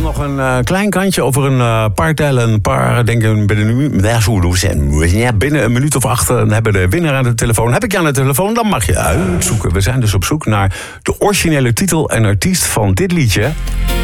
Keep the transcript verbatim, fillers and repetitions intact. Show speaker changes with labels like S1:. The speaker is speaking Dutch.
S1: nog een uh, klein kantje over een uh, paar tellen. Een paar, denk ik, binnen een, binnen een minuut of acht uh, hebben we de winnaar aan de telefoon. Heb ik je aan de telefoon, dan mag je uitzoeken. We zijn dus op zoek naar de originele titel en artiest van dit liedje.